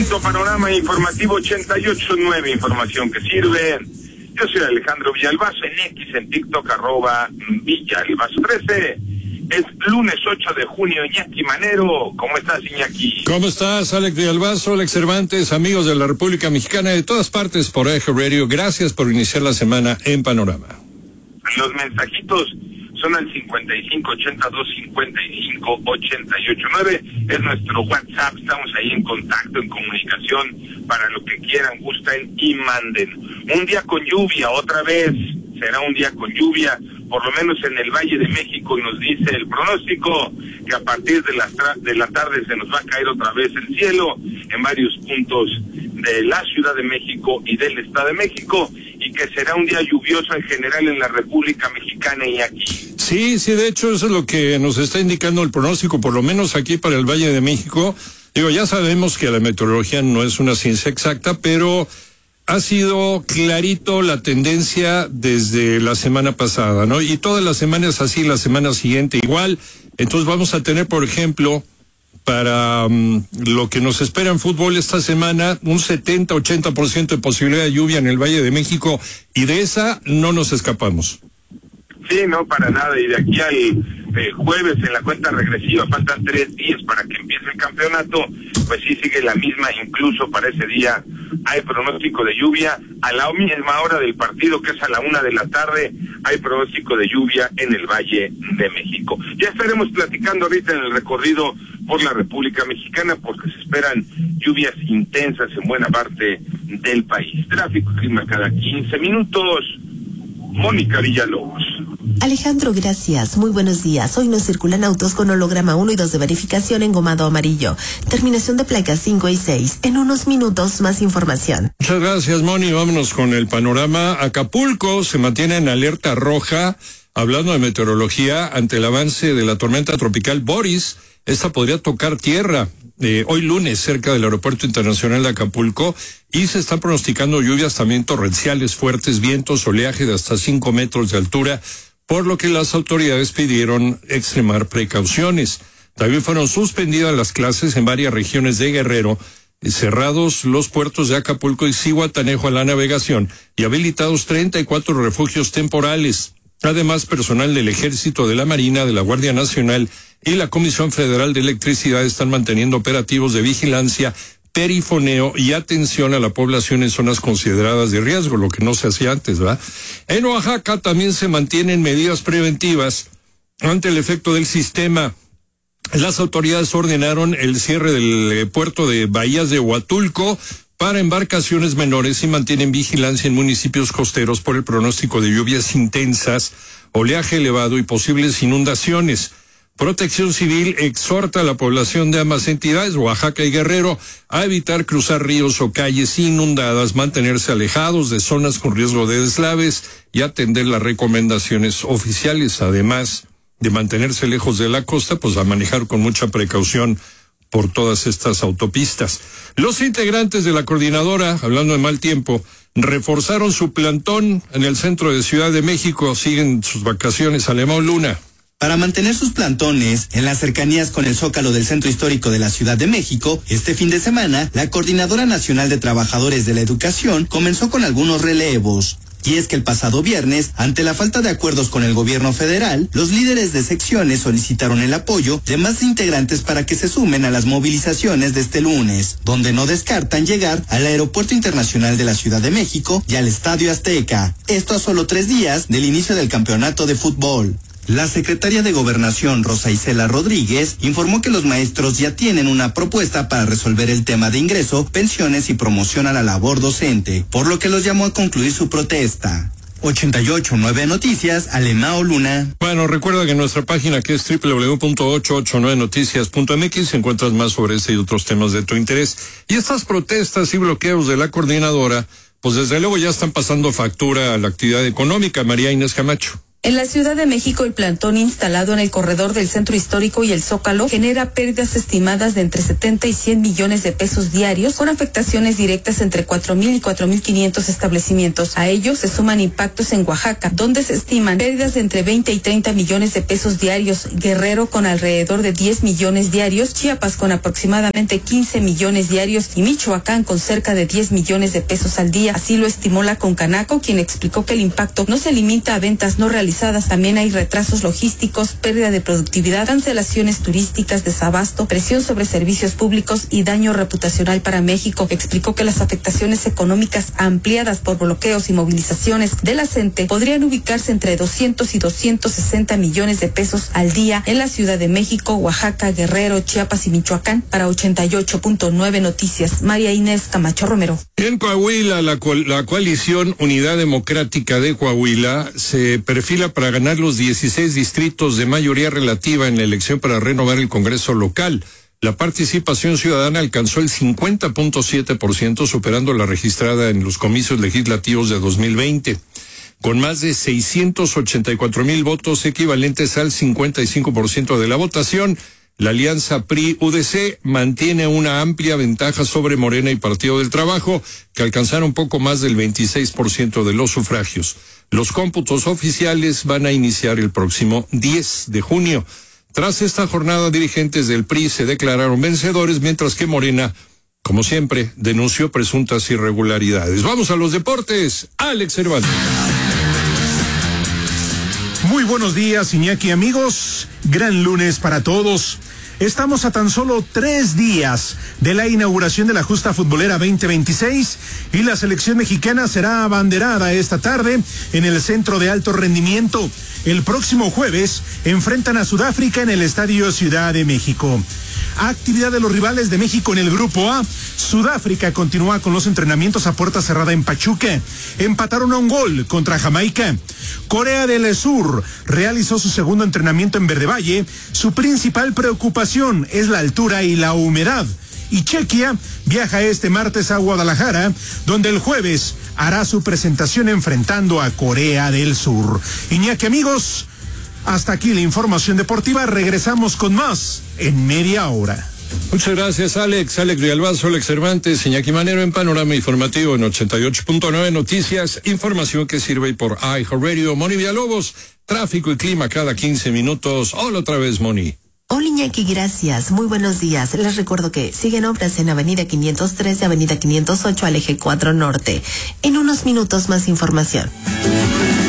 Quinto panorama informativo 88.9, información que sirve. Yo soy Alejandro Villalbazo, en X, en TikTok, @Villalbazo13. Es lunes 8 de junio, Iñaki Manero. ¿Cómo estás, Iñaki? ¿Cómo estás, Alex Villalbazo, Alex Cervantes, amigos de la República Mexicana de todas partes por Eje Radio? Gracias por iniciar la semana en Panorama. Los mensajitos son al 5582-5588-9. Es nuestro WhatsApp. Estamos ahí en contacto, en comunicación, para lo que quieran, gusten y manden. Un día con lluvia, otra vez. Será un día con lluvia, por lo menos en el Valle de México, y nos dice el pronóstico que a partir de la tarde se nos va a caer otra vez el cielo en varios puntos de la Ciudad de México y del Estado de México, y que será un día lluvioso en general en la República Mexicana y aquí. Sí, de hecho eso es lo que nos está indicando el pronóstico, por lo menos aquí para el Valle de México. Digo, ya sabemos que la meteorología no es una ciencia exacta, pero ha sido clarito la tendencia desde la semana pasada, ¿no? Y todas las semanas así, la semana siguiente igual. Entonces vamos a tener, por ejemplo, para lo que nos espera en fútbol esta semana, un 70-80% de posibilidad de lluvia en el Valle de México, y de esa no nos escapamos. Sí, no, para nada. Y de aquí al jueves, en la cuenta regresiva, faltan 3 días para que empiece el campeonato, pues sí sigue la misma. Incluso para ese día hay pronóstico de lluvia. A la misma hora del partido, que es a la 1 de la tarde, hay pronóstico de lluvia en el Valle de México. Ya estaremos platicando ahorita en el recorrido por la República Mexicana, porque se esperan lluvias intensas en buena parte del país. Tráfico, clima cada 15 minutos. Mónica Villalobos. Alejandro, gracias. Muy buenos días. Hoy nos circulan autos con holograma 1 y 2 de verificación engomado amarillo. Terminación de placas 5 y 6. En unos minutos, más información. Muchas gracias, Moni. Vámonos con el panorama. Acapulco se mantiene en alerta roja, hablando de meteorología, ante el avance de la tormenta tropical Boris. Esta podría tocar tierra hoy lunes cerca del Aeropuerto Internacional de Acapulco, y se están pronosticando lluvias también torrenciales, fuertes vientos, oleaje de hasta 5 metros de altura, por lo que las autoridades pidieron extremar precauciones. También fueron suspendidas las clases en varias regiones de Guerrero, cerrados los puertos de Acapulco y Zihuatanejo a la navegación, y habilitados 34 refugios temporales. Además, personal del Ejército, de la Marina, de la Guardia Nacional y la Comisión Federal de Electricidad están manteniendo operativos de vigilancia, perifoneo y atención a la población en zonas consideradas de riesgo, lo que no se hacía antes, ¿verdad? En Oaxaca también se mantienen medidas preventivas ante el efecto del sistema. Las autoridades ordenaron el cierre del puerto de Bahías de Huatulco para embarcaciones menores y mantienen vigilancia en municipios costeros por el pronóstico de lluvias intensas, oleaje elevado y posibles inundaciones. Protección Civil exhorta a la población de ambas entidades, Oaxaca y Guerrero, a evitar cruzar ríos o calles inundadas, mantenerse alejados de zonas con riesgo de deslaves y atender las recomendaciones oficiales, además de mantenerse lejos de la costa, pues a manejar con mucha precaución por todas estas autopistas. Los integrantes de la coordinadora, hablando de mal tiempo, reforzaron su plantón en el centro de Ciudad de México. Siguen sus vacaciones. Alemão Luna. Para mantener sus plantones en las cercanías con el Zócalo del Centro Histórico de la Ciudad de México, este fin de semana, la Coordinadora Nacional de Trabajadores de la Educación comenzó con algunos relevos. Y es que el pasado viernes, ante la falta de acuerdos con el gobierno federal, los líderes de secciones solicitaron el apoyo de más integrantes para que se sumen a las movilizaciones de este lunes, donde no descartan llegar al Aeropuerto Internacional de la Ciudad de México y al Estadio Azteca. Esto a solo 3 días del inicio del campeonato de fútbol. La secretaria de Gobernación, Rosa Isela Rodríguez, informó que los maestros ya tienen una propuesta para resolver el tema de ingreso, pensiones y promoción a la labor docente, por lo que los llamó a concluir su protesta. 88.9 Noticias, Alemão Luna. Bueno, recuerda que en nuestra página, que es www.889noticias.mx, encuentras más sobre este y otros temas de tu interés. Y estas protestas y bloqueos de la coordinadora, pues desde luego ya están pasando factura a la actividad económica. María Inés Camacho. En la Ciudad de México, el plantón instalado en el corredor del Centro Histórico y el Zócalo genera pérdidas estimadas de entre 70 y 100 millones de pesos diarios, con afectaciones directas entre 4,000 y 4,500 establecimientos. A ellos se suman impactos en Oaxaca, donde se estiman pérdidas de entre 20 y 30 millones de pesos diarios, Guerrero con alrededor de 10 millones diarios, Chiapas con aproximadamente 15 millones diarios y Michoacán con cerca de 10 millones de pesos al día. Así lo estimó la Concanaco, quien explicó que el impacto no se limita a ventas no realizadas. También hay retrasos logísticos, pérdida de productividad, cancelaciones turísticas, desabasto, presión sobre servicios públicos y daño reputacional para México. Explicó que las afectaciones económicas ampliadas por bloqueos y movilizaciones de la CENTE podrían ubicarse entre 200 y 260 millones de pesos al día en la Ciudad de México, Oaxaca, Guerrero, Chiapas y Michoacán. Para 88.9 Noticias, María Inés Camacho Romero. En Coahuila, la coalición Unidad Democrática de Coahuila se perfila para ganar los 16 distritos de mayoría relativa en la elección para renovar el Congreso local. La participación ciudadana alcanzó el 50.7%, superando la registrada en los comicios legislativos de 2020. Con más de 684,000 votos equivalentes al 55% de la votación, la alianza PRI-UDC mantiene una amplia ventaja sobre Morena y Partido del Trabajo, que alcanzaron poco más del 26% de los sufragios. Los cómputos oficiales van a iniciar el próximo 10 de junio. Tras esta jornada, dirigentes del PRI se declararon vencedores, mientras que Morena, como siempre, denunció presuntas irregularidades. Vamos a los deportes. Alex Cervantes. Muy buenos días, Iñaki, amigos. Gran lunes para todos. Estamos a tan solo 3 días de la inauguración de la Justa Futbolera 2026 y la selección mexicana será abanderada esta tarde en el Centro de Alto Rendimiento. El próximo jueves enfrentan a Sudáfrica en el Estadio Ciudad de México. Actividad de los rivales de México en el Grupo A. Sudáfrica continúa con los entrenamientos a puerta cerrada en Pachuca. Empataron a 1 gol contra Jamaica. Corea del Sur realizó su segundo entrenamiento en Verde Valle. Su principal preocupación es la altura y la humedad. Y Chequia viaja este martes a Guadalajara, donde el jueves hará su presentación enfrentando a Corea del Sur. Iñaki, amigos, hasta aquí la información deportiva. Regresamos con más en media hora. Muchas gracias, Alex. Alex Villalbazo, Alex Cervantes, Iñaki Manero en Panorama Informativo en 88.9 Noticias. Información que sirve por iHeartRadio. Moni Villalobos, tráfico y clima cada 15 minutos. Hola otra vez, Moni. Hola Iñaki, gracias. Muy buenos días. Les recuerdo que siguen obras en Avenida 503 y Avenida 508 al Eje 4 Norte. En unos minutos más información.